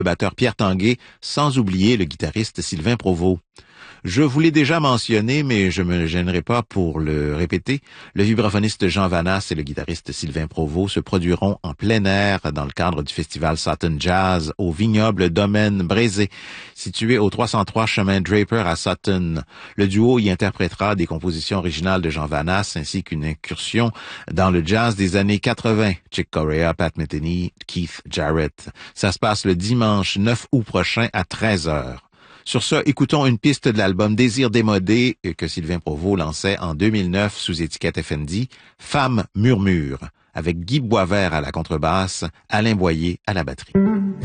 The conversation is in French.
le batteur Pierre Tanguay, sans oublier le guitariste Sylvain Provost. Je vous l'ai déjà mentionné, mais je me gênerai pas pour le répéter. Le vibraphoniste Jean Vanasse et le guitariste Sylvain Provost se produiront en plein air dans le cadre du festival Sutton Jazz au vignoble Domaine Brézé, situé au 303 chemin Draper à Sutton. Le duo y interprétera des compositions originales de Jean Vanasse ainsi qu'une incursion dans le jazz des années 80. Chick Corea, Pat Metheny, Keith Jarrett. Ça se passe le dimanche 9 août prochain à 13h. Sur ce, écoutons une piste de l'album Désir démodé que Sylvain Provost lançait en 2009 sous étiquette FND, Femme murmure, avec Guy Boisvert à la contrebasse, Alain Boyer à la batterie.